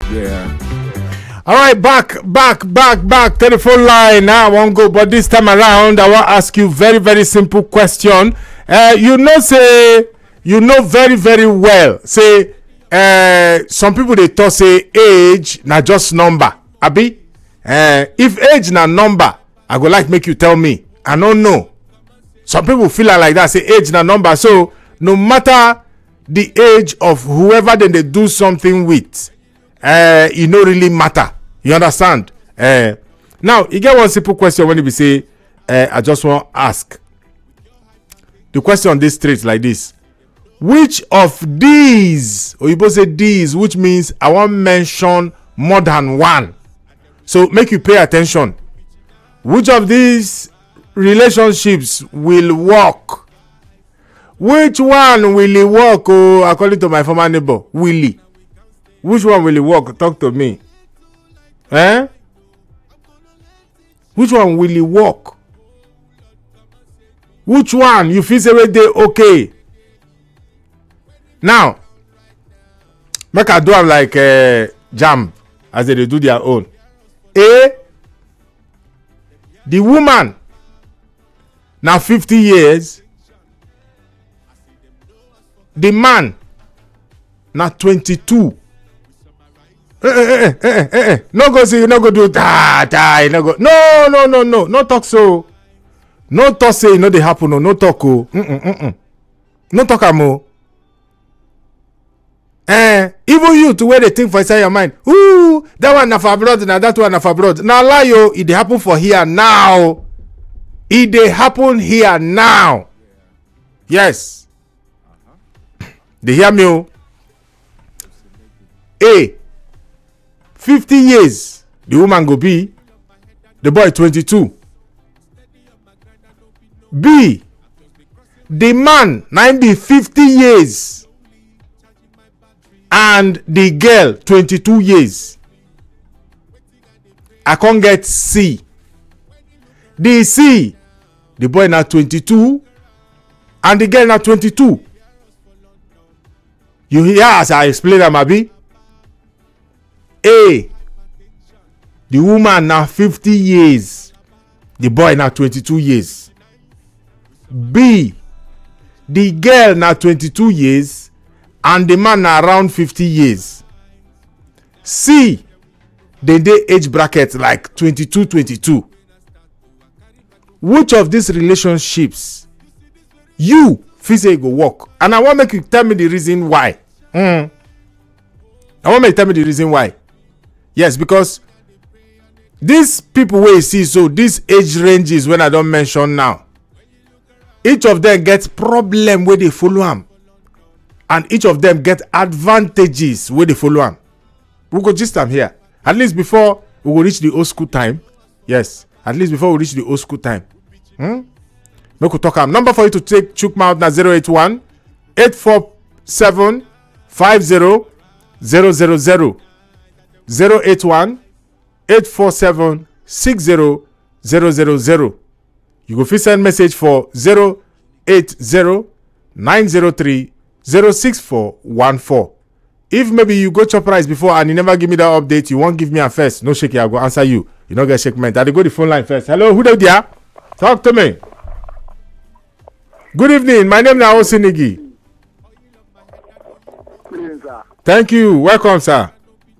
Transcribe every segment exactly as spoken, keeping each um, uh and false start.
Yeah. All right, back, back, back, back. Telephone line. Now I won't go, but this time around, I want to ask you very, very simple question. Uh, you know, say you know very, very well. Say, uh, some people they talk say age na just number. Abi, uh, if age na number, I go like make you tell me. I don't know. Some people feel like that. Say age na number. So no matter the age of whoever then they do something with, uh, it no really matter. You understand? Uh, now you get one simple question when you say, uh, I just want to ask. The question on this straight like this: which of these, or you both say these, which means I want to mention more than one. So make you pay attention. Which of these relationships will work? Which one will it work? Oh, according to my former neighbor, Willie. Which one will it work? Talk to me. Eh? Which one will it work? Which one you feel say they okay? Now, make I do am like uh, jam as they do their own. A, the woman now fifty years, the man now twenty-two. Eh, eh, eh, eh, eh, eh. No go say, no go do that, die, no go. No, no, no, no, no talk so. No talk say, no they happen, no, no talk oh. Mm-mm, mm-mm. No talk amo. Eh, even you to where they think for inside your mind. Ooh, that one na for abroad, now that one na for abroad. Now lie yo, it dey happen for here now. It dey happen here now. Yes. They hear me oh. A, fifty years, the woman go be, the boy twenty-two. B, the man na be fifty years and the girl twenty-two years. I can't get C. The C, the boy na twenty-two and the girl na twenty-two. You hear as I explain am abi? A, the woman na fifty years, the boy na twenty-two years. B, the girl na twenty-two years and the man na around fifty years. C, they dey age bracket like twenty-two twenty-two. Which of these relationships you feel say go work? And I want make you tell me the reason why. Mm. I want make you tell me the reason why. Yes, because these people wey you see, so these age ranges when I don't mention now, each of them gets problem where they follow am, and each of them get advantages where they follow am. We go just am here. At least before we will reach the old school time. Yes, at least before we reach the old school time. Hmm? Make we talk am. Number for you to take chook mouth na zero eight one, eight four seven, five zero zero zero zero. zero eight one, eight four seven, six zero zero zero zero. You go fit send message for zero eight zero, nine zero three, zero six four one four. If maybe you go chop rice before and you never give me that update, you won't give me a first. No shake, I go answer you. You don't get shakement. I go the phone line first. Hello, who there? Talk to me. Good evening. My name is Osinigi. Good evening, sir. Thank you. Welcome, sir.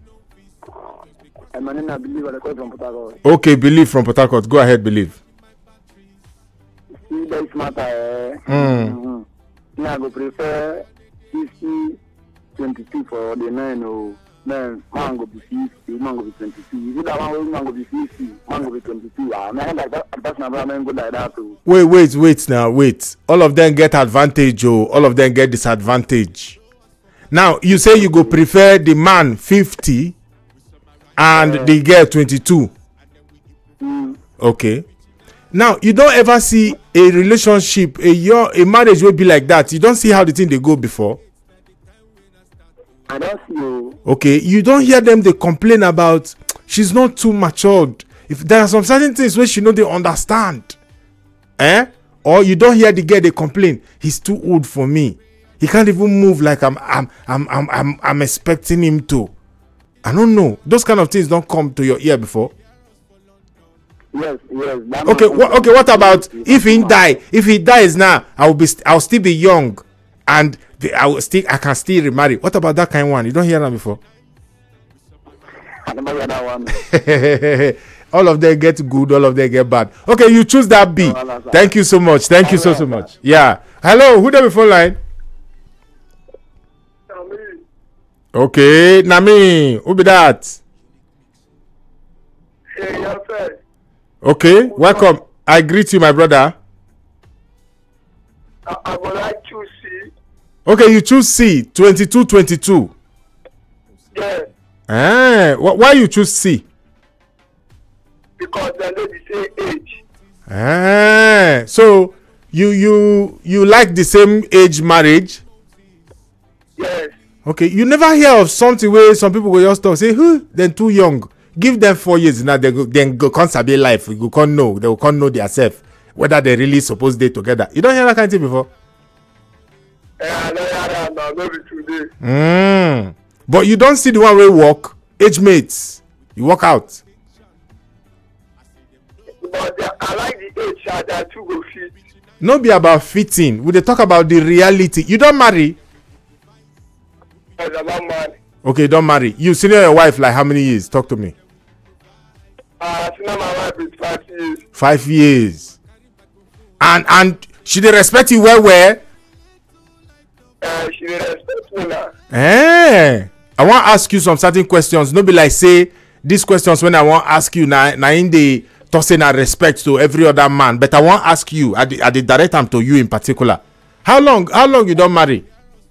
My name is Believe. I call from Port Harcourt. Okay, Believe from Port Harcourt. Go ahead, Believe. See, that matter. Mm. Now I go prefer fifty, twenty-two for the nine. Oh, man, man go be fifty, man go be twenty-two. If that one man go be fifty, man go be twenty-two. Ah, man, like that. That's not man go like that too. Wait, wait, wait. Now, wait. All of them get advantage, oh. All of them get disadvantage. Now, you say you go prefer the man fifty and uh, the girl twenty-two. Mm. Okay. Now, you don't ever see a relationship, a your a marriage will be like that. You don't see how the thing they go before. I don't see you. Okay, you don't hear them they complain about she's not too matured. If there are some certain things where she know they understand, eh? Or you don't hear the girl they complain, he's too old for me. He can't even move like I'm I'm I'm I'm I'm, I'm expecting him to. I don't know. Those kind of things don't come to your ear before. Yes, yes. Okay, what? Okay, what about if he die? If he dies now, I will be. I'll still be young, and the, I will still. I can still remarry. What about that kind of one? You don't hear that before? I never heard that one. All of them get good. All of them get bad. Okay, you choose that B. No, Thank you so much. Thank you so so much. Yeah. Hello, who there before line? Okay, Nami, who be that? Hey, yes, sir. Okay, welcome. I greet you, my brother. I, I would like to see. Okay, you choose C, twenty-two twenty-two. Yeah. Ah, wh- why you choose C? Because they know the same age. Ah, so you you you like the same age marriage? Yes. Okay, you never hear of something where some people go just talk say, "Huh, they're too young." Give them four years now, they go then go can't sabi life. You can't know, they will can't know themselves whether they really supposed to together. You don't hear that kind of thing before? Yeah, I know that now, maybe today. Mm. But you don't see the one where walk age mates. You walk out. But they, I like the age that they two go fit. No be about fitting. We dey talk about the reality. You don't marry. As a man, man. Okay, you don't marry. You senior your wife like how many years? Talk to me. Uh, I my wife is five years. Five years. And and she dey respect you well well. Uh, she dey respect me now. Eh. I want to ask you some certain questions. No be like say these questions when I want to ask you now na in the tossing and respect to every other man. But I want to ask you, I dey I dey direct am to you in particular. How long how long you don't marry?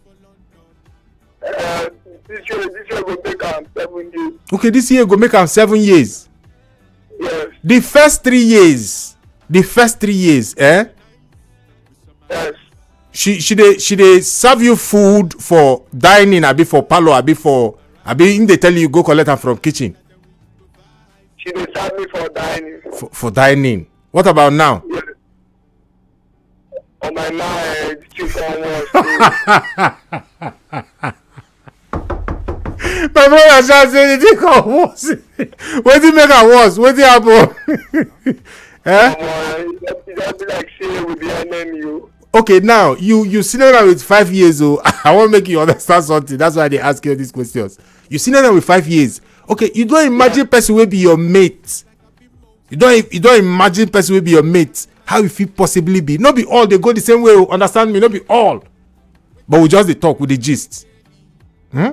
Uh, this year this year go make am seven years. Okay, this year go make am seven years. Yes. The first three years, the first three years, eh? Yes. She she dey she dey serve you food for dining, abi for parlour, abi for abi in dey tell you go collect am from kitchen. She dey serve me for dining. For, for dining. What about now? Yes. On my mind, chicken was. My brother just say the thing come worse. Wetin make am worse? Wetin happen? Eh? That be like say with the enemy. Okay, now you you senior now with five years old. I want make you understand something. That's why they ask you these questions. You senior now with five years. Okay, you don't imagine yeah. person will be your mate. You don't you don't imagine person will be your mate. How if it possibly be? Not be all they go the same way. Understand me? Not be all. But we just they talk with the gist. Hmm?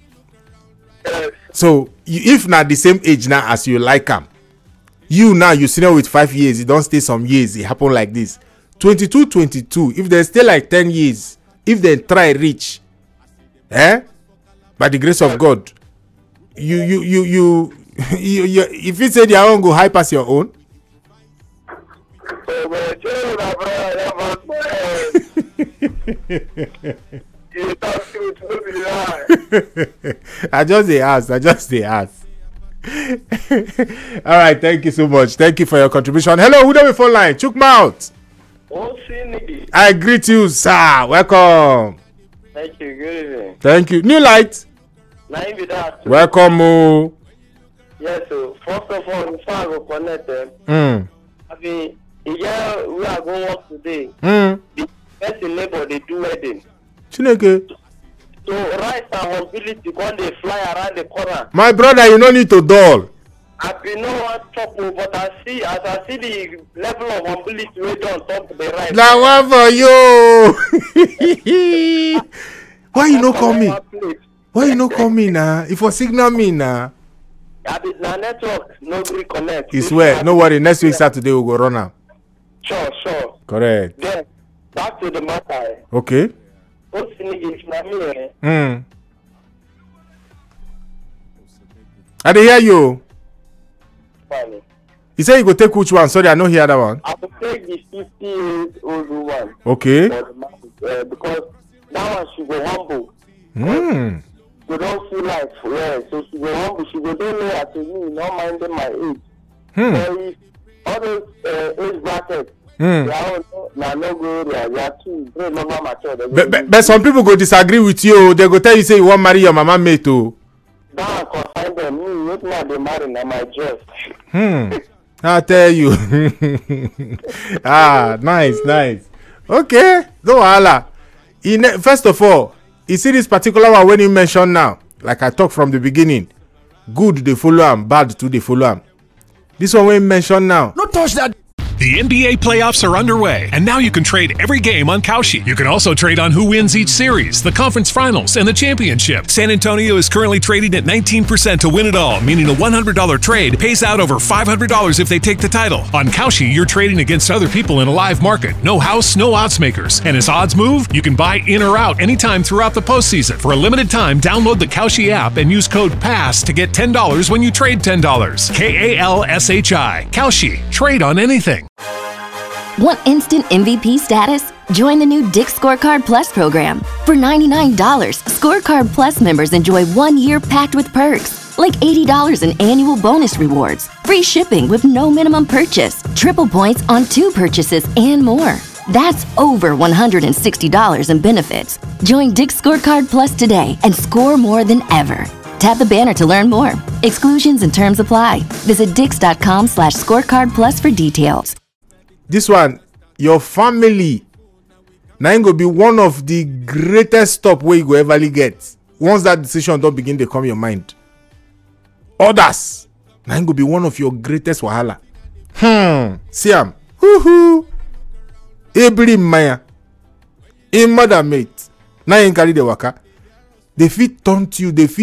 So you, if not the same age now as you like them, you now you senior with five years, you don't stay some years, it happen like this. twenty-two twenty-two, if they stay like ten years, if they try reach, eh? By the grace of God, you you you you, you, you if you say their own go high pass your own. I just they ask. I just they ask. All right, thank you so much. Thank you for your contribution. Hello, who do we phone line? Chook mouth. I greet you, sir. Welcome. Thank you. Good evening. Thank you. New light. Welcome. Oh. Yes, so first of all, before I go connect them, mm. I mean, yeah, we are going work today. Mm. The first neighbor they do wedding. Chineke. So rice and mobility when they fly around the corner. My brother, you don't need to dull. I be no one trouble, but I see as I see the level of mobility we don't talk to the rice. Now one for you. Why you no call me? Why you no call me now? If you signal me now. I be na network no gree connect. It's where no worry. Next week Saturday we go run out. Sure, sure. Correct. Then back to the matter. Okay. What's in it na me? Hmm. I dey hear you. Funny. You say you go take which one? Sorry, I no hear that one. I will take the fifty years old one. Okay. Uh, because that one she go humble. Hmm. You don't feel like yeah, so she go humble. She go don't know as me, not minding my age. Hmm. So if all those uh, age brackets. Hmm. But, but, but some people go disagree with you. They go tell you say you want marry your mama mate too. That concern Look now, they marry now my chest. Hmm. I'll tell you. Ah, nice, nice. Okay, no wahala. In first of all, you see this particular one when you mention now, like I talked from the beginning, good they follow am, bad too they follow am. This one when you mention now, No touch that. The N B A playoffs are underway, and now you can trade every game on Kalshi. You can also trade on who wins each series, the conference finals, and the championship. San Antonio is currently trading at nineteen percent to win it all, meaning a one hundred dollars trade pays out over five hundred dollars if they take the title. On Kalshi, you're trading against other people in a live market. No house, no odds makers. And as odds move, you can buy in or out anytime throughout the postseason. For a limited time, download the Kalshi app and use code PASS to get ten dollars when you trade ten dollars. K A L S H I. Kalshi. Trade on anything. Want instant M V P status? Join the new Dick's Scorecard Plus program. For ninety-nine dollars, Scorecard Plus members enjoy one year packed with perks, like eighty dollars in annual bonus rewards, free shipping with no minimum purchase, triple points on two purchases, and more. That's over one hundred sixty dollars in benefits. Join Dick's Scorecard Plus today and score more than ever. Tap the banner to learn more. Exclusions and terms apply. Visit dix.com slash scorecard plus for details. this one, your family now ain't gonna be one of the greatest stop where you go everly get. Once that decision don't begin to come your mind. Others now ain't gonna be one of your greatest wahala. Hmm. See am. Hoo-hoo. Every Maya. A mother mate. Now ain't carry the waka. They fit taunt you. They fit